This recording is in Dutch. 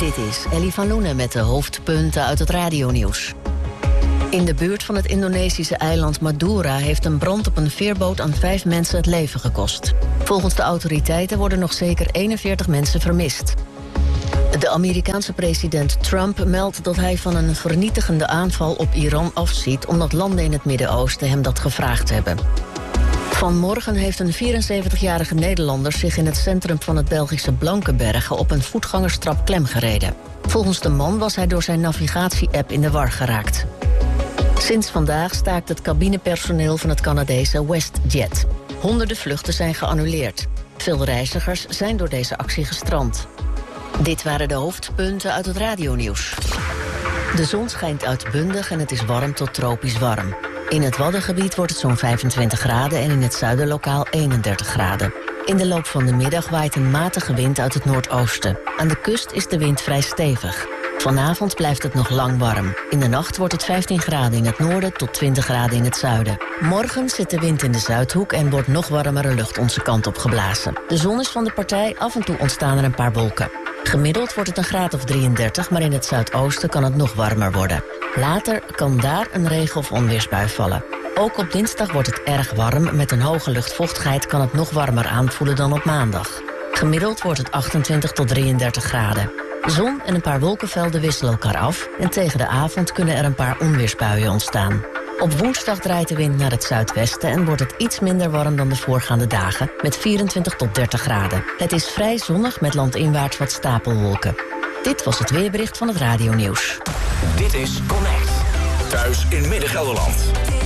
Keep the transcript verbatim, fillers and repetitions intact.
Dit is Ellie van Loenen met de hoofdpunten uit het radionieuws. In de buurt van het Indonesische eiland Madura heeft een brand op een veerboot aan vijf mensen het leven gekost. Volgens de autoriteiten worden nog zeker eenenveertig mensen vermist. De Amerikaanse president Trump meldt dat hij van een vernietigende aanval op Iran afziet, omdat landen in het Midden-Oosten hem dat gevraagd hebben. Vanmorgen heeft een vierenzeventigjarige Nederlander zich in het centrum van het Belgische Blankenberge op een voetgangerstrap klemgereden. Volgens de man was hij door zijn navigatie-app in de war geraakt. Sinds vandaag staakt het cabinepersoneel van het Canadese WestJet. Honderden vluchten zijn geannuleerd. Veel reizigers zijn door deze actie gestrand. Dit waren de hoofdpunten uit het radionieuws. De zon schijnt uitbundig en het is warm tot tropisch warm. In het Waddengebied wordt het zo'n vijfentwintig graden en in het zuiden lokaal eenendertig graden. In de loop van de middag waait een matige wind uit het noordoosten. Aan de kust is de wind vrij stevig. Vanavond blijft het nog lang warm. In de nacht wordt het vijftien graden in het noorden tot twintig graden in het zuiden. Morgen zit de wind in de Zuidhoek en wordt nog warmere lucht onze kant op geblazen. De zon is van de partij, af en toe ontstaan er een paar wolken. Gemiddeld wordt het een graad of drieëndertig, maar in het zuidoosten kan het nog warmer worden. Later kan daar een regen- of onweersbui vallen. Ook op dinsdag wordt het erg warm. Met een hoge luchtvochtigheid kan het nog warmer aanvoelen dan op maandag. Gemiddeld wordt het achtentwintig tot drieëndertig graden. Zon en een paar wolkenvelden wisselen elkaar af en tegen de avond kunnen er een paar onweersbuien ontstaan. Op woensdag draait de wind naar het zuidwesten en wordt het iets minder warm dan de voorgaande dagen met vierentwintig tot dertig graden. Het is vrij zonnig met landinwaarts wat stapelwolken. Dit was het weerbericht van het radionieuws. Dit is Connect. Thuis in Midden-Gelderland.